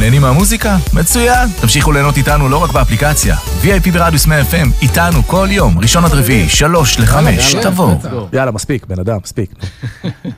נהנים מהמוזיקה? מצוין! תמשיכו ליהנות איתנו לא רק באפליקציה. VIP ברדיוס 100 FM, איתנו כל יום, ראשון עד רביעי, 3 ל-5, תבואו. יאללה, מספיק, בן אדם, מספיק.